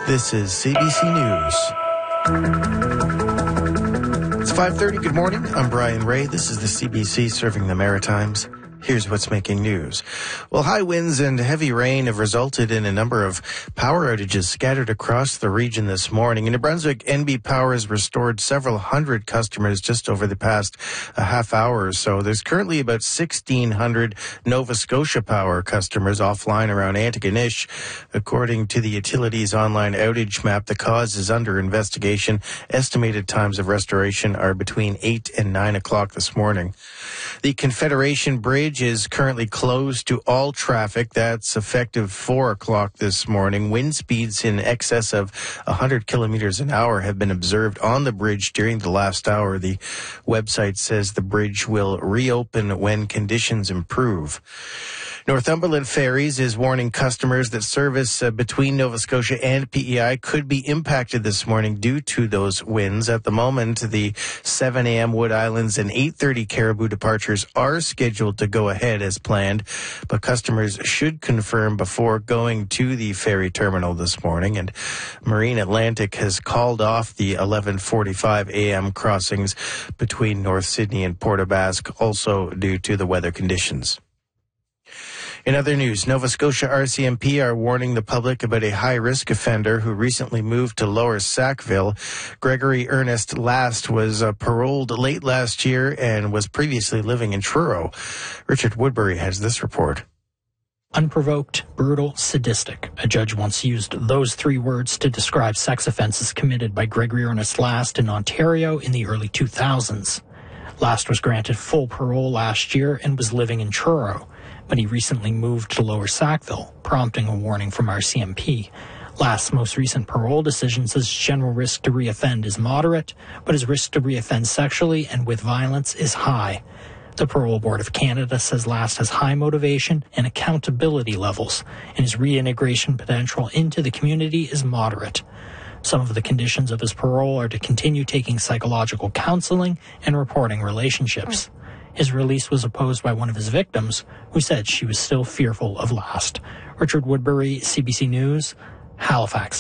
This is CBC News. It's 5:30. Good morning. I'm Brian Ray. This is the CBC serving the Maritimes. Here's what's making news. Well, high winds and heavy rain have resulted in a number of power outages scattered across the region this morning. In New Brunswick, NB Power has restored several hundred customers just over the past half hour or so. There's currently about 1,600 Nova Scotia Power customers offline around Antigonish. According to the utility's online outage map, the cause is under investigation. Estimated times of restoration are between 8 and 9 o'clock this morning. The Confederation Bridge is currently closed to all traffic. That's effective 4 o'clock this morning. Wind speeds in excess of 100 kilometers an hour have been observed on the bridge during the last hour. The website says the bridge will reopen when conditions improve. Northumberland Ferries is warning customers that service between Nova Scotia and PEI could be impacted this morning due to those winds. At the moment, the 7 a.m. Wood Islands and 8:30 Caribou departures are scheduled to go ahead as planned, but customers should confirm before going to the ferry terminal this morning. And Marine Atlantic has called off the 11:45 a.m. crossings between North Sydney and Port aux Basques, also due to the weather conditions. In other news, Nova Scotia RCMP are warning the public about a high-risk offender who recently moved to Lower Sackville. Gregory Ernest Last was paroled late last year and was previously living in Truro. Richard Woodbury has this report. Unprovoked, brutal, sadistic. A judge once used those three words to describe sex offenses committed by Gregory Ernest Last in Ontario in the early 2000s. Last was granted full parole last year and was living in Truro, but he recently moved to Lower Sackville, prompting a warning from RCMP. Last's most recent parole decision says general risk to reoffend is moderate, but his risk to reoffend sexually and with violence is high. The Parole Board of Canada says Last has high motivation and accountability levels, and his reintegration potential into the community is moderate. Some of the conditions of his parole are to continue taking psychological counseling and reporting relationships. His release was opposed by one of his victims, who said she was still fearful of Last. Richard Woodbury, CBC News, Halifax.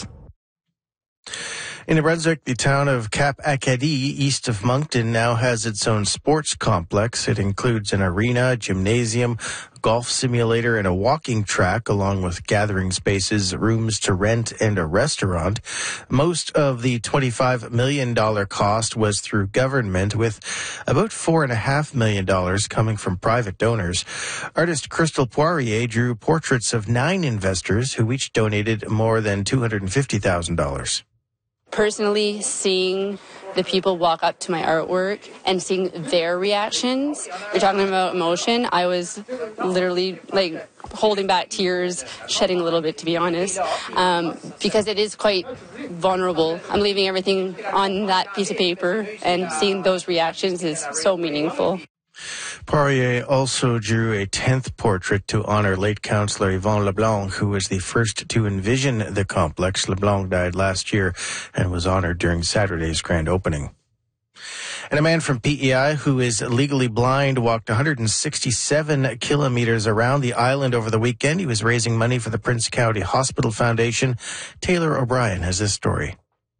In New Brunswick, the town of Cap Acadie, east of Moncton, now has its own sports complex. It includes an arena, gymnasium, golf simulator, and a walking track, along with gathering spaces, rooms to rent, and a restaurant. Most of the $25 million cost was through government, with about $4.5 million coming from private donors. Artist Crystal Poirier drew portraits of 9 investors who each donated more than $250,000. Personally, seeing the people walk up to my artwork and seeing their reactions, you're talking about emotion, I was literally holding back tears, shedding a little bit, to be honest, because it is quite vulnerable. I'm leaving everything on that piece of paper, and seeing those reactions is so meaningful. Poirier also drew a 10th portrait to honor late councillor Yvon LeBlanc, who was the first to envision the complex. LeBlanc died last year and was honored during Saturday's grand opening. And a man from PEI who is legally blind walked 167 kilometers around the island over the weekend. He was raising money for the Prince County Hospital Foundation. Taylor O'Brien has this story.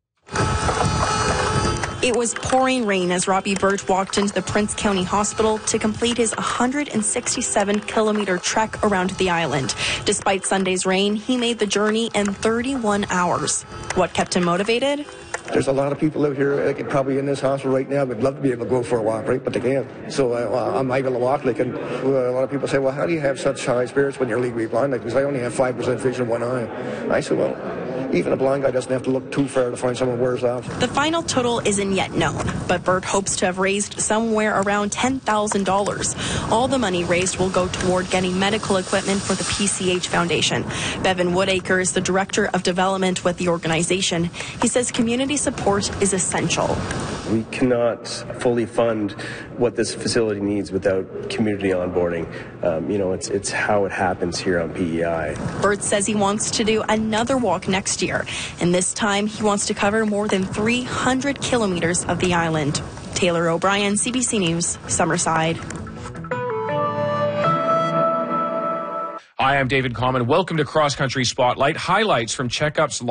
It was pouring rain as Robbie Burt walked into the Prince County Hospital to complete his 167-kilometer trek around the island. Despite Sunday's rain, he made the journey in 31 hours. What kept him motivated? There's a lot of people out here probably in this hospital right now would love to be able to go for a walk, right? But they can't. So I'm able to walk. And a lot of people say, well, how do you have such high spirits when you're legally blind? Because I only have 5% vision in one eye. I said, well, even a blind guy doesn't have to look too far to find someone wears out. The final total isn't yet known, but Burt hopes to have raised somewhere around $10,000. All the money raised will go toward getting medical equipment for the PCH Foundation. Bevan Woodacre is the Director of Development with the organization. He says community support is essential. We cannot fully fund what this facility needs without community onboarding. It's how it happens here on PEI. Burt says he wants to do another walk next year, and this time he wants to cover more than 300 kilometers of the island. Taylor O'Brien, CBC News, Summerside. Hi, I'm David Common. Welcome to Cross Country Spotlight. Highlights from checkups